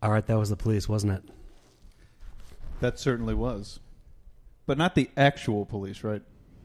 All right, that was the police, wasn't it? That certainly was. But not the actual police, right?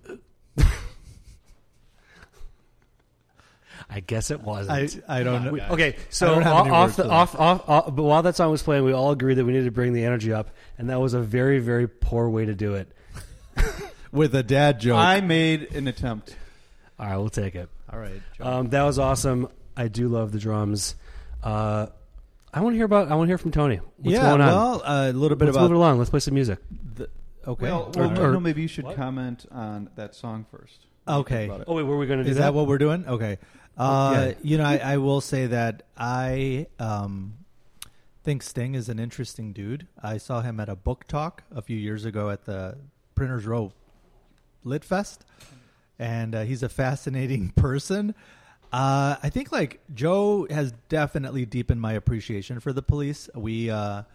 I guess it wasn't. I don't know. Okay, I so don't have any words for that. but while that song was playing, we all agreed that we needed to bring the energy up, and that was a very, very poor way to do it. With a dad joke. I made an attempt. All right, we'll take it. All right. That was awesome. I do love the drums. I want to hear from Tony. What's going on? Well, a little bit Let's about move it along. Let's play some music. Okay. Well, no, maybe you should comment on that song first. Okay. Oh wait, were we going to do Is that what we're doing? Okay. Yeah. I will say that I think Sting is an interesting dude. I saw him at a book talk a few years ago at the Printers Row Lit Fest, and he's a fascinating person. I think like Joe has definitely deepened my appreciation for the Police. We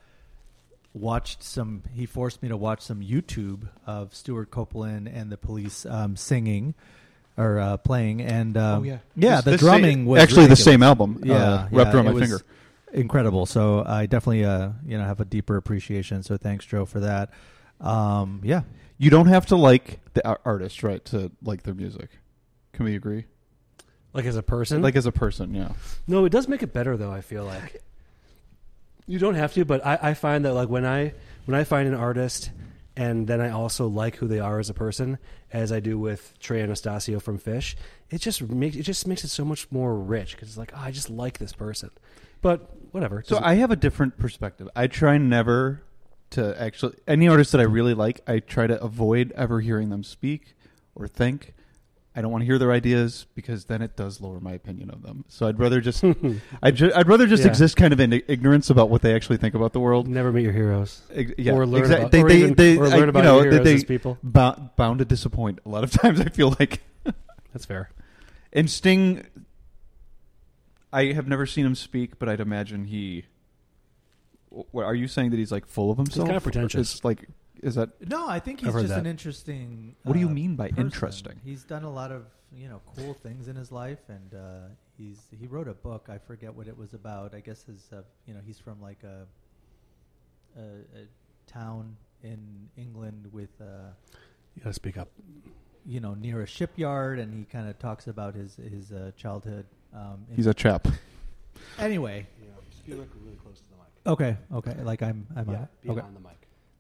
he forced me to watch some YouTube of Stuart Copeland and the Police singing or playing, and the drumming was actually ridiculous. the same album. Wrapped around it my was finger. Incredible. So I definitely have a deeper appreciation. So thanks, Joe, for that. You don't have to like the artist, right, to like their music. Can we agree? Like as a person? Like as a person, yeah. No, it does make it better though, I feel like. You don't have to, but I find that like when I find an artist and then I also like who they are as a person, as I do with Trey Anastasio from Fish, it just makes it so much more rich because it's like, I just like this person. But whatever. So I have a different perspective. I try never to actually any artist that I really like, I try to avoid ever hearing them speak or think. I don't want to hear their ideas because then it does lower my opinion of them. So I'd rather just I'd rather just exist kind of in ignorance about what they actually think about the world. Never meet your heroes. Or learn about, learn about your heroes as people. Bound to disappoint. A lot of times I feel like that's fair. And Sting, I have never seen him speak, but I'd imagine he. What are you saying that he's like full of himself? He's kind of pretentious. It's like. Is that no? I think he's just an interesting. What do you mean by person. interesting? He's done a lot of cool things in his life, and he wrote a book. I forget what it was about. I guess his he's from like a town in England with you gotta speak up. Near a shipyard, and he kind of talks about his childhood. He's a chap. Anyway, speak really close to the mic. Okay. Like I'm be okay. on the mic.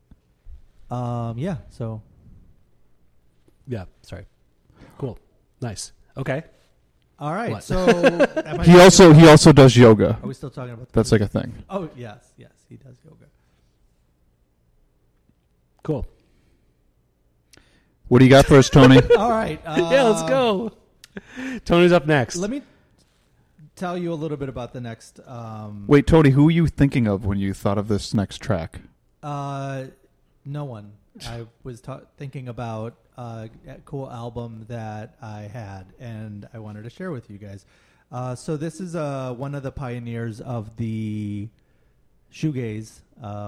So. Yeah, sorry. Cool. Nice. Okay. All right. What? So he also does yoga. Are we still talking about that's like a thing? Oh, yes, he does yoga. Cool. What do you got for us, Tony? All right. Yeah, let's go. Tony's up next. Let me tell you a little bit about the next Wait, Tony, who were you thinking of when you thought of this next track? No one. I was thinking about a cool album that I had, and I wanted to share with you guys. So this is one of the pioneers of the shoegaze